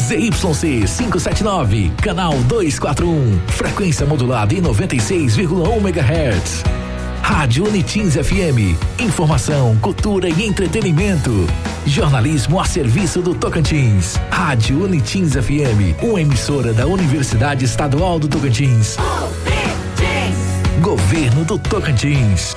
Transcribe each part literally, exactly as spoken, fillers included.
Z Y C quinhentos e setenta e nove, canal duzentos e quarenta e um, frequência modulada em noventa e seis vírgula um megahertz. Rádio Unitins F M, informação, cultura e entretenimento. Jornalismo a serviço do Tocantins. Rádio Unitins F M, uma emissora da Universidade Estadual do Tocantins. Governo do Tocantins.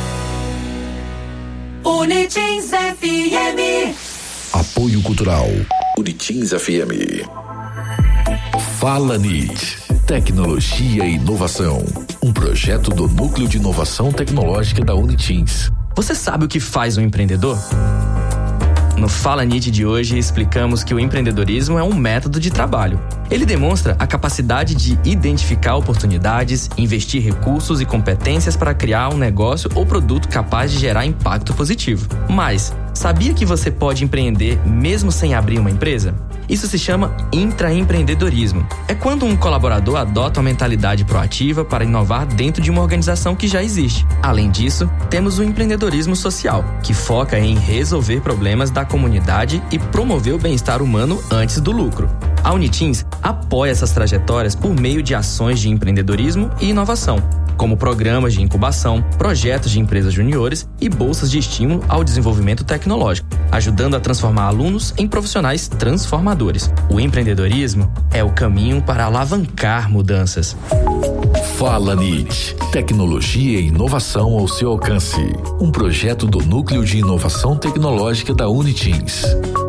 Unitins F M. Apoio Cultural. Unitins F M. Fala N I T. Tecnologia e inovação. Um projeto do Núcleo de Inovação Tecnológica da Unitins. Você sabe o que faz um empreendedor? No Fala N I T de hoje, explicamos que o empreendedorismo é um método de trabalho. Ele demonstra a capacidade de identificar oportunidades, investir recursos e competências para criar um negócio ou produto capaz de gerar impacto positivo. Mas, sabia que você pode empreender mesmo sem abrir uma empresa? Isso se chama intraempreendedorismo. É quando um colaborador adota uma mentalidade proativa para inovar dentro de uma organização que já existe. Além disso, temos o empreendedorismo social, que foca em resolver problemas da comunidade e promover o bem-estar humano antes do lucro. A Unitins apoia essas trajetórias por meio de ações de empreendedorismo e inovação, como programas de incubação, projetos de empresas juniores e bolsas de estímulo ao desenvolvimento tecnológico, ajudando a transformar alunos em profissionais transformadores. O empreendedorismo é o caminho para alavancar mudanças. Fala N I T. Tecnologia e inovação ao seu alcance. Um projeto do Núcleo de Inovação Tecnológica da Unitins.